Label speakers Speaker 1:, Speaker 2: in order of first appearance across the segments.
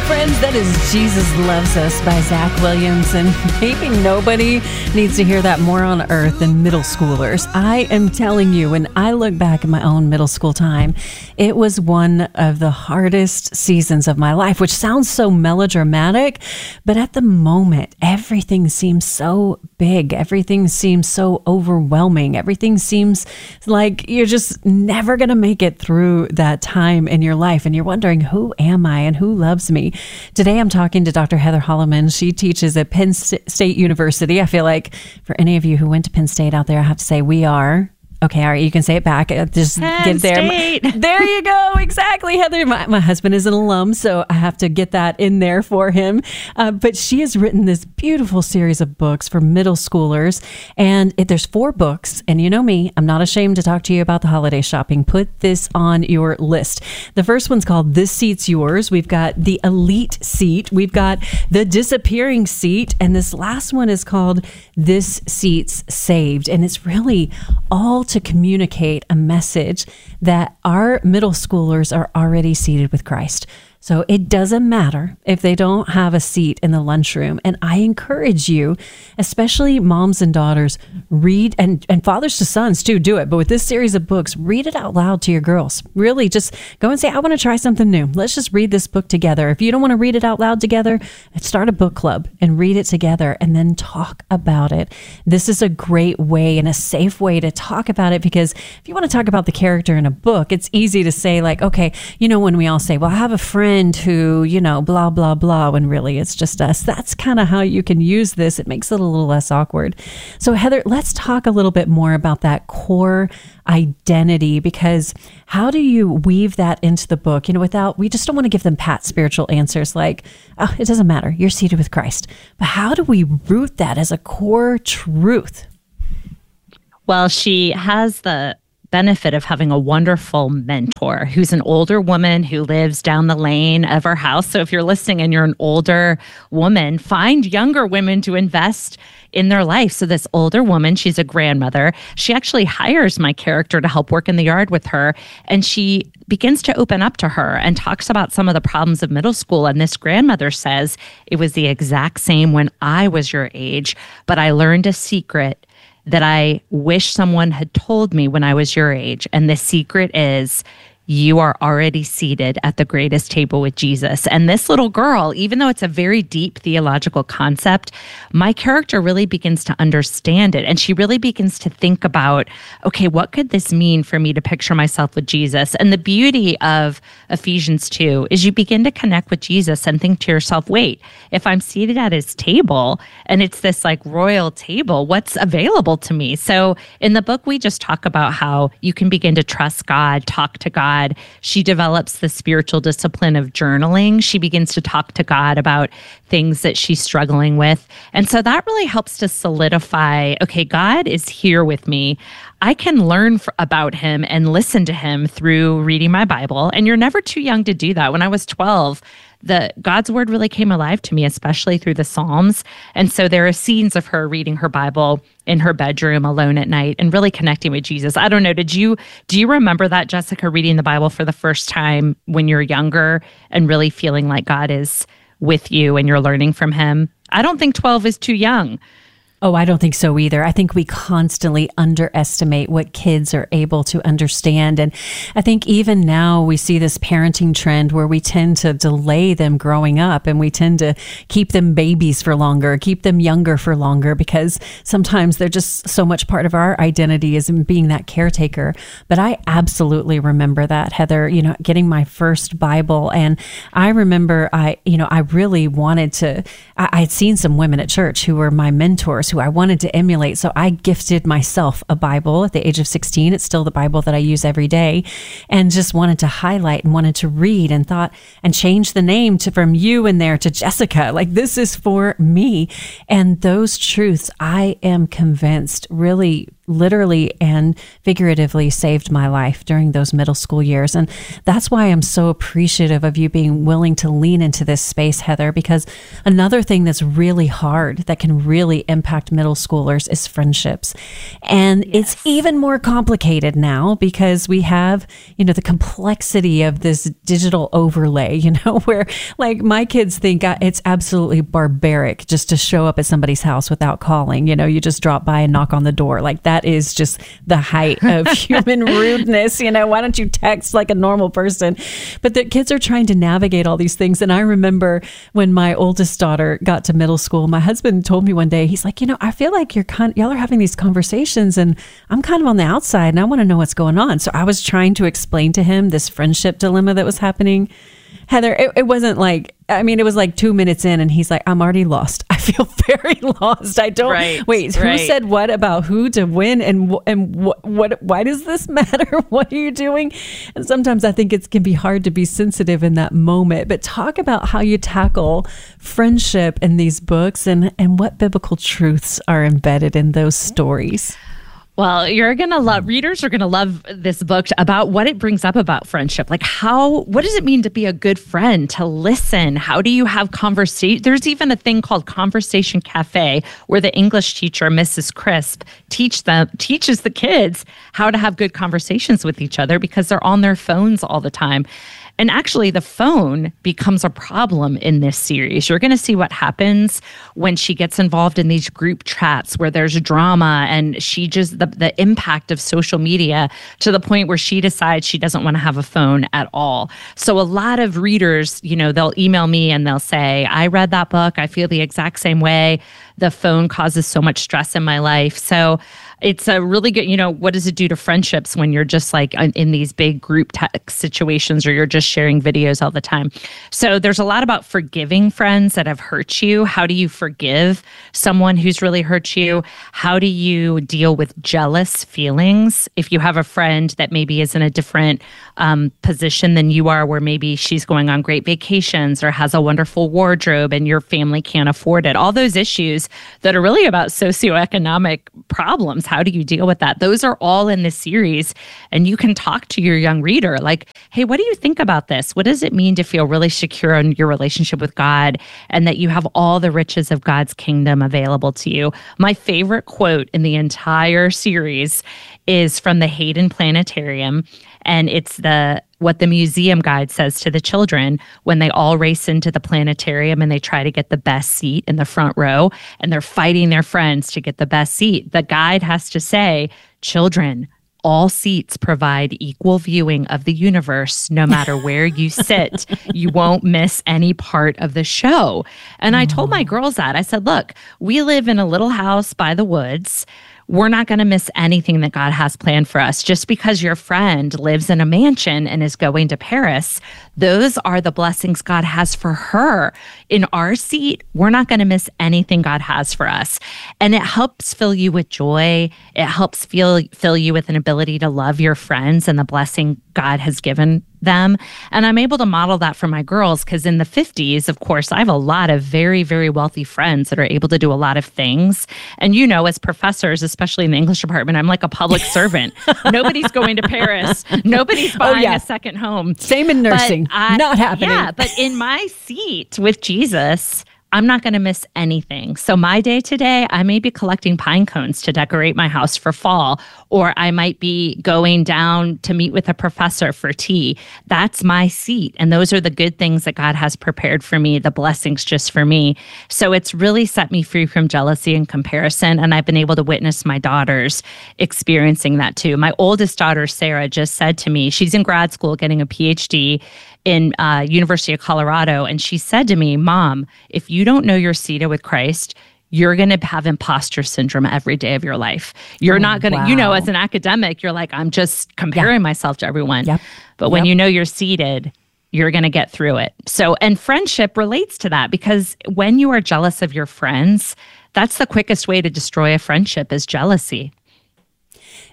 Speaker 1: friends, that is Jesus Loves Us by Zach Williams, and maybe nobody needs to hear that more on earth than middle schoolers. I am telling you, when I look back at my own middle school time, it was one of the hardest seasons of my life, which sounds so melodramatic, but at the moment, everything seems so big. Everything seems so overwhelming. Everything seems like you're just never going to make it through that time in your life, and you're wondering, who am I and who loves me? Today, I'm talking to Dr. Heather Holleman. She teaches at Penn State University. I feel like for any of you who went to Penn State out there, I have to say we are. Okay, all right, you can say it back. Just
Speaker 2: Penn
Speaker 1: get there.
Speaker 2: State.
Speaker 1: There you go. Exactly, Heather. My husband is an alum, so I have to get that in there for him. But she has written this beautiful series of books for middle schoolers. And there's 4 books. And you know me, I'm not ashamed to talk to you about the holiday shopping. Put this on your list. The first one's called This Seat's Yours. We've got The Elite Seat. We've got The Disappearing Seat. And this last one is called This Seat's Saved. And it's really all to communicate a message that our middle schoolers are already seated with Christ. So it doesn't matter if they don't have a seat in the lunchroom. And I encourage you, especially moms and daughters, read, and fathers to sons too, do it. But with this series of books, read it out loud to your girls. Really just go and say, I want to try something new. Let's just read this book together. If you don't want to read it out loud together, start a book club and read it together and then talk about it. This is a great way and a safe way to talk about it, because if you want to talk about the character in a book, it's easy to say like, okay, when we all say, well, I have a friend who, blah, blah, blah, when really it's just us. That's kind of how you can use this. It makes it a little less awkward. So Heather, let's talk a little bit more about that core identity, because how do you weave that into the book, we just don't want to give them pat spiritual answers like, oh, it doesn't matter, you're seated with Christ. But how do we root that as a core truth?
Speaker 2: Well, she has the benefit of having a wonderful mentor who's an older woman who lives down the lane of her house. So if you're listening and you're an older woman, find younger women to invest in their life. So this older woman, she's a grandmother. She actually hires my character to help work in the yard with her. And she begins to open up to her and talks about some of the problems of middle school. And this grandmother says, it was the exact same when I was your age, but I learned a secret that I wish someone had told me when I was your age. And the secret is you are already seated at the greatest table with Jesus. And this little girl, even though it's a very deep theological concept, my character really begins to understand it. And she really begins to think about, okay, what could this mean for me to picture myself with Jesus? And the beauty of Ephesians 2 is you begin to connect with Jesus and think to yourself, wait, if I'm seated at his table and it's this like royal table, what's available to me? So in the book, we just talk about how you can begin to trust God, talk to God. She develops the spiritual discipline of journaling. She begins to talk to God about things that she's struggling with. And so that really helps to solidify, okay, God is here with me. I can learn about him and listen to him through reading my Bible. And you're never too young to do that. When I was 12, God's word really came alive to me, especially through the Psalms. And so there are scenes of her reading her Bible in her bedroom alone at night and really connecting with Jesus. I don't know. Do you remember that, Jessica, reading the Bible for the first time when you're younger and really feeling like God is with you and you're learning from him? I don't think 12 is too young.
Speaker 1: Oh, I don't think so either. I think we constantly underestimate what kids are able to understand. And I think even now we see this parenting trend where we tend to delay them growing up, and we tend to keep them babies for longer, keep them younger for longer, because sometimes they're just so much part of our identity as in being that caretaker. But I absolutely remember that, Heather, getting my first Bible. And I remember I really wanted to, I'd seen some women at church who were my mentors, who I wanted to emulate. So I gifted myself a Bible at the age of 16. It's still the Bible that I use every day, and just wanted to highlight and wanted to read and thought and change the name from you in there to Jessica. Like, this is for me. And those truths, I am convinced, really literally and figuratively saved my life during those middle school years. And that's why I'm so appreciative of you being willing to lean into this space, Heather, because another thing that's really hard that can really impact middle schoolers is friendships. And it's even more complicated now because we have, the complexity of this digital overlay, where like my kids think it's absolutely barbaric just to show up at somebody's house without calling. You just drop by and knock on the door. Like that is just the height of human rudeness. Why don't you text like a normal person? But the kids are trying to navigate all these things. And I remember when my oldest daughter got to middle school, my husband told me one day, he's like, I feel like y'all are having these conversations and I'm kind of on the outside and I want to know what's going on. So I was trying to explain to him this friendship dilemma that was happening. Heather, it wasn't like, it was like 2 minutes in and he's like, I'm already lost. I feel very lost. I don't, who said what about who to win and what, why does this matter? What are you doing? And sometimes I think it can be hard to be sensitive in that moment, but talk about how you tackle friendship in these books and what biblical truths are embedded in those stories.
Speaker 2: Well, readers are going to love this book about what it brings up about friendship. Like what does it mean to be a good friend, to listen? How do you have conversation? There's even a thing called Conversation Cafe where the English teacher, Mrs. Crisp, teaches the kids how to have good conversations with each other because they're on their phones all the time. And actually, the phone becomes a problem in this series. You're going to see what happens when she gets involved in these group chats where there's drama and she just, the impact of social media to the point where she decides she doesn't want to have a phone at all. So a lot of readers, they'll email me and they'll say, I read that book. I feel the exact same way. The phone causes so much stress in my life. So it's a really good, what does it do to friendships when you're just like in these big group text situations or you're just sharing videos all the time? So there's a lot about forgiving friends that have hurt you. How do you forgive someone who's really hurt you? How do you deal with jealous feelings? If you have a friend that maybe is in a different position than you are, where maybe she's going on great vacations or has a wonderful wardrobe and your family can't afford it. All those issues that are really about socioeconomic problems. How do you deal with that? Those are all in this series. And you can talk to your young reader like, hey, what do you think about this? What does it mean to feel really secure in your relationship with God and that you have all the riches of God's kingdom available to you? My favorite quote in the entire series is from the Hayden Planetarium. And it's what the museum guide says to the children when they all race into the planetarium and they try to get the best seat in the front row and they're fighting their friends to get the best seat. The guide has to say, children, all seats provide equal viewing of the universe. No matter where you sit, you won't miss any part of the show. And I told my girls that. I said, look, we live in a little house by the woods. We're not going to miss anything that God has planned for us. Just because your friend lives in a mansion and is going to Paris, those are the blessings God has for her. In our seat, we're not going to miss anything God has for us. And it helps fill you with joy. It helps fill you with an ability to love your friends and the blessing God has given them. And I'm able to model that for my girls because in the 50s, of course, I have a lot of very, very wealthy friends that are able to do a lot of things. And as professors, especially in the English department, I'm like a public servant. Nobody's going to Paris. Nobody's buying a second home.
Speaker 1: Same in nursing. Not happening.
Speaker 2: Yeah, but in my seat with Jesus, I'm not going to miss anything. So my day today, I may be collecting pine cones to decorate my house for fall, or I might be going down to meet with a professor for tea. That's my seat. And those are the good things that God has prepared for me, the blessings just for me. So it's really set me free from jealousy and comparison. And I've been able to witness my daughters experiencing that too. My oldest daughter, Sarah, just said to me, she's in grad school getting a PhD in University of Colorado. And she said to me, Mom, if you don't know you're seated with Christ, you're going to have imposter syndrome every day of your life. You're not going to, as an academic, you're like, I'm just comparing myself to everyone.
Speaker 1: Yep.
Speaker 2: But when you know you're seated, you're going to get through it. So, and friendship relates to that because when you are jealous of your friends, that's the quickest way to destroy a friendship is jealousy.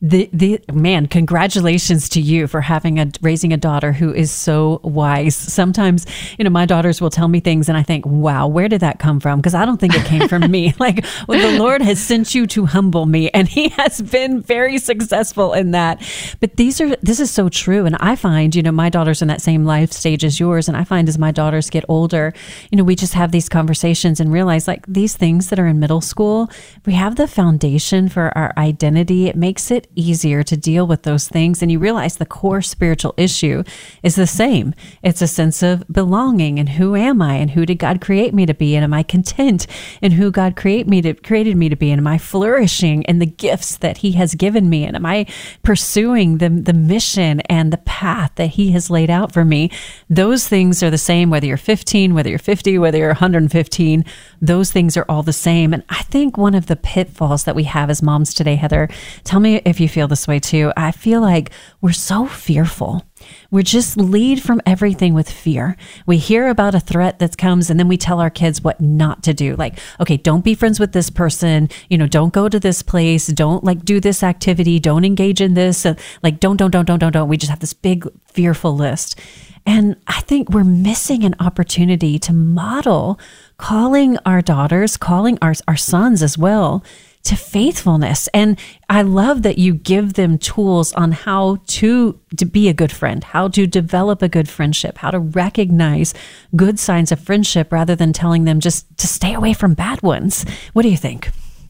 Speaker 1: Man, congratulations to you for raising a daughter who is so wise. Sometimes, my daughters will tell me things and I think, wow, where did that come from? Because I don't think it came from me. Like, well, the Lord has sent you to humble me, and he has been very successful in that. But this is so true. And I find, my daughter's in that same life stage as yours. And I find as my daughters get older, we just have these conversations and realize like these things that are in middle school, we have the foundation for our identity. It makes it easier to deal with those things. And you realize the core spiritual issue is the same. It's a sense of belonging and who am I and who did God create me to be? And am I content in who God created me to be? And am I flourishing in the gifts that he has given me? And am I pursuing the mission and the path that he has laid out for me? Those things are the same, whether you're 15, whether you're 50, whether you're 115, those things are all the same. And I think one of the pitfalls that we have as moms today, Heather, tell me if you feel this way too. I feel like we're so fearful. We're just lead from everything with fear. We hear about a threat that comes and then we tell our kids what not to do. Like, okay, don't be friends with this person. Don't go to this place. Don't do this activity. Don't engage in this. Don't. We just have this big fearful list. And I think we're missing an opportunity to model calling our daughters, calling our sons as well, to faithfulness. And I love that you give them tools on how to be a good friend, how to develop a good friendship, how to recognize good signs of friendship rather than telling them just to stay away from bad ones. What do you think?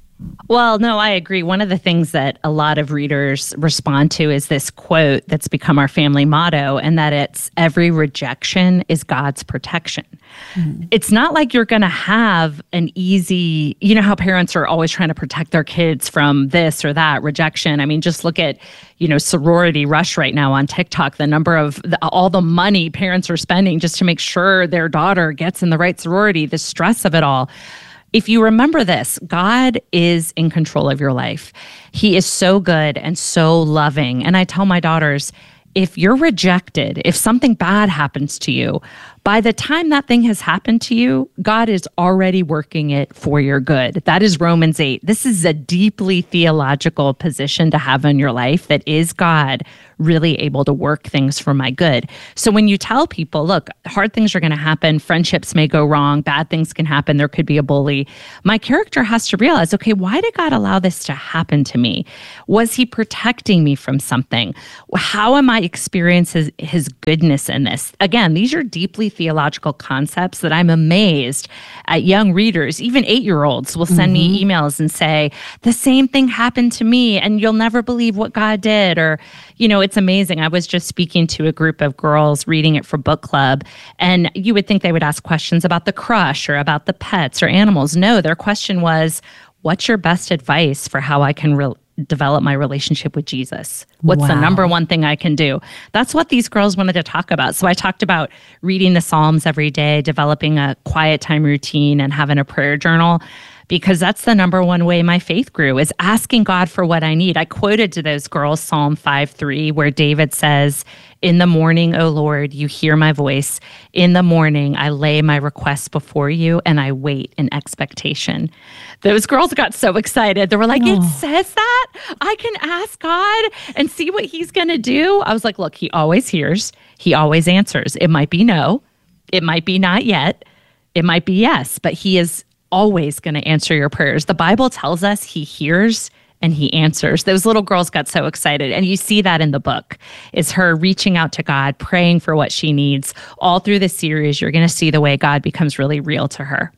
Speaker 2: Well, no, I agree. One of the things that a lot of readers respond to is this quote that's become our family motto, and that it's every rejection is God's protection. Mm-hmm. It's not like you're going to have an easy, how parents are always trying to protect their kids from this or that rejection. I mean, just look at, sorority rush right now on TikTok, the number of all the money parents are spending just to make sure their daughter gets in the right sorority, the stress of it all. If you remember this, God is in control of your life. He is so good and so loving. And I tell my daughters, if you're rejected, if something bad happens to you, by the time that thing has happened to you, God is already working it for your good. That is Romans 8. This is a deeply theological position to have in your life, that is God really able to work things for my good. So when you tell people, look, hard things are going to happen, friendships may go wrong, bad things can happen, there could be a bully, my character has to realize, okay, why did God allow this to happen to me? Was he protecting me from something? How am I experiencing his goodness in this? Again, these are deeply theological concepts that I'm amazed at young readers, even 8-year-olds will send me emails and say, the same thing happened to me and you'll never believe what God did. Or, it's amazing. I was just speaking to a group of girls reading it for book club, and you would think they would ask questions about the crush or about the pets or animals. No, their question was, what's your best advice for how I can develop my relationship with Jesus? What's the number one thing I can do? That's what these girls wanted to talk about. So I talked about reading the Psalms every day, developing a quiet time routine, and having a prayer journal, because that's the number one way my faith grew, is asking God for what I need. I quoted to those girls Psalm 5:3, where David says, in the morning, O Lord, you hear my voice. In the morning, I lay my requests before you and I wait in expectation. Those girls got so excited. They were like, it says that? I can ask God and see what he's going to do? I was like, look, he always hears. He always answers. It might be no. It might be not yet. It might be yes, but he is always going to answer your prayers. The Bible tells us he hears and he answers. Those little girls got so excited. And you see that in the book, is her reaching out to God, praying for what she needs. All through the series, you're going to see the way God becomes really real to her.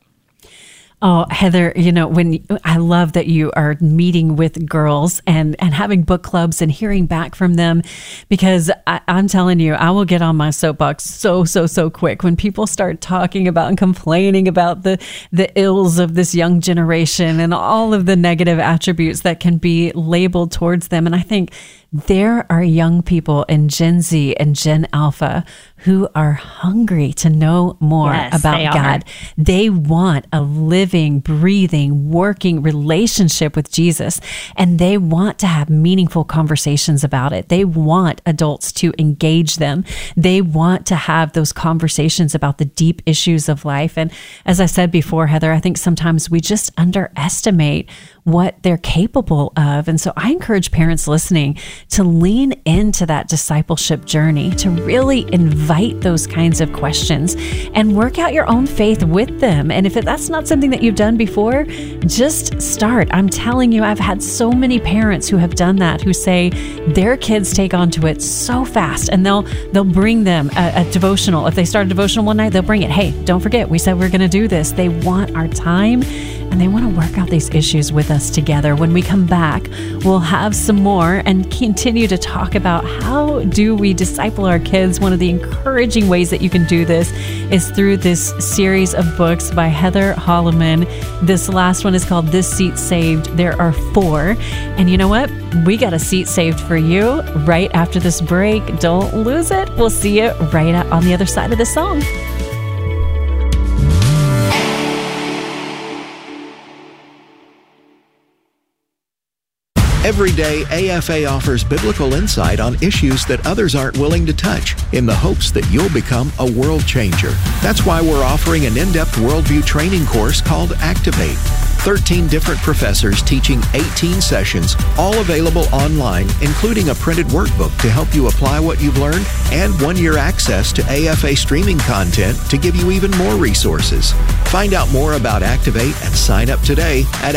Speaker 1: Oh, Heather, I love that you are meeting with girls and having book clubs and hearing back from them, because I'm telling you, I will get on my soapbox so quick when people start talking about and complaining about the ills of this young generation and all of the negative attributes that can be labeled towards them. And I think there are young people in Gen Z and Gen Alpha who are hungry to know more about God. They want a living, breathing, working relationship with Jesus, and they want to have meaningful conversations about it. They want adults to engage them. They want to have those conversations about the deep issues of life. And as I said before, Heather, I think sometimes we just underestimate what they're capable of. And so I encourage parents listening to lean into that discipleship journey, to really invite those kinds of questions and work out your own faith with them. And if that's not something that you've done before, just start. I'm telling you, I've had so many parents who have done that, who say their kids take onto it so fast, and they'll bring them a devotional. If they start a devotional one night, they'll bring it. Hey, don't forget, we said we're going to do this. They want our time, and they want to work out these issues with us together. When we come back, we'll have some more and continue to talk about how do we disciple our kids. One of the encouraging ways that you can do this is through this series of books by Heather Holleman. This last one is called This Seat Saved. There are 4. And you know what? We got a seat saved for you right after this break. Don't lose it. We'll see you right on the other side of the song.
Speaker 3: Every day, AFA offers biblical insight on issues that others aren't willing to touch, in the hopes that you'll become a world changer. That's why we're offering an in-depth worldview training course called Activate. 13 different professors teaching 18 sessions, all available online, including a printed workbook to help you apply what you've learned, and 1-year access to AFA streaming content to give you even more resources. Find out more about Activate and sign up today at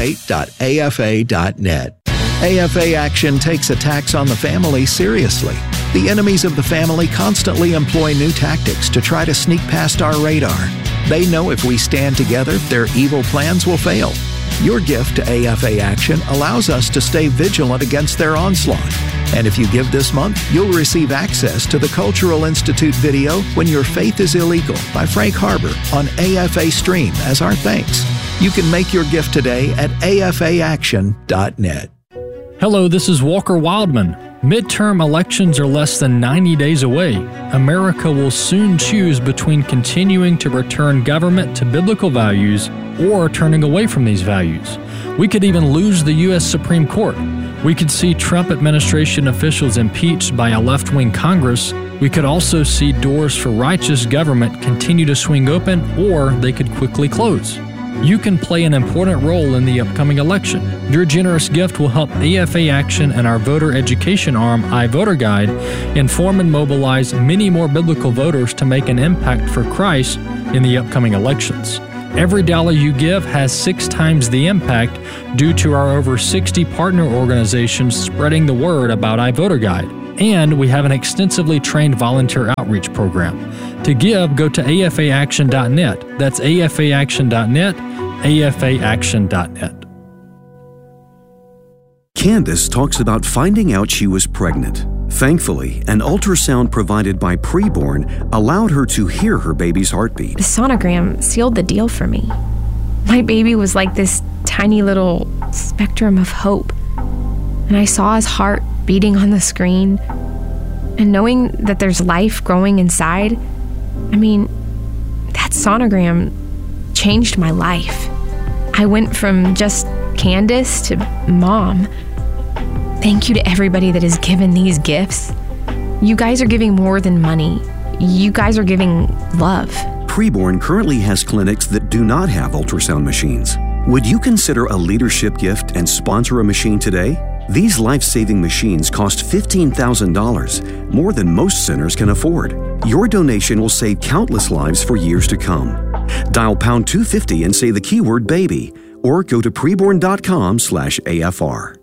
Speaker 3: activate.afa.net. AFA Action takes attacks on the family seriously. The enemies of the family constantly employ new tactics to try to sneak past our radar. They know if we stand together, their evil plans will fail. Your gift to AFA Action allows us to stay vigilant against their onslaught. And if you give this month, you'll receive access to the Cultural Institute video When Your Faith is Illegal by Frank Harbor on AFA Stream as our thanks. You can make your gift today at afaaction.net.
Speaker 4: Hello, this is Walker Wildman. Midterm elections are less than 90 days away. America will soon choose between continuing to return government to biblical values or turning away from these values. We could even lose the U.S. Supreme Court. We could see Trump administration officials impeached by a left-wing Congress. We could also see doors for righteous government continue to swing open, or they could quickly close. You can play an important role in the upcoming election. Your generous gift will help AFA Action and our voter education arm, iVoterGuide, inform and mobilize many more biblical voters to make an impact for Christ in the upcoming elections. Every dollar you give has 6 times the impact due to our over 60 partner organizations spreading the word about iVoterGuide. And we have an extensively trained volunteer outreach program. To give, go to afaaction.net. That's afaaction.net, afaaction.net.
Speaker 5: Candace talks about finding out she was pregnant. Thankfully, an ultrasound provided by Preborn allowed her to hear her baby's heartbeat.
Speaker 6: The sonogram sealed the deal for me. My baby was like this tiny little spectrum of hope. And I saw his heart beating on the screen. And knowing that there's life growing inside, that sonogram changed my life. I went from just Candace to mom. Thank you to everybody that has given these gifts. You guys are giving more than money. You guys are giving love.
Speaker 5: Preborn currently has clinics that do not have ultrasound machines. Would you consider a leadership gift and sponsor a machine today? These life-saving machines cost $15,000, more than most centers can afford. Your donation will save countless lives for years to come. Dial pound 250 and say the keyword baby, or go to preborn.com/AFR.